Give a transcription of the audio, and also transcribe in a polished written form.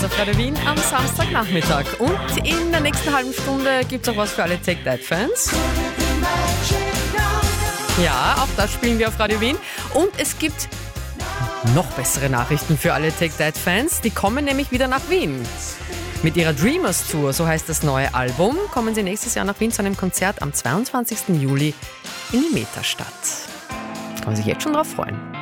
auf Radio Wien am Samstagnachmittag. Und in der nächsten halben Stunde gibt es auch was für alle Take That-Fans. Ja, auch das spielen wir auf Radio Wien. Und es gibt noch bessere Nachrichten für alle Take That-Fans. Die kommen nämlich wieder nach Wien. Mit ihrer Dreamers Tour, so heißt das neue Album, kommen sie nächstes Jahr nach Wien zu einem Konzert am 22. Juli in die Metastadt. Kann man sich jetzt schon drauf freuen.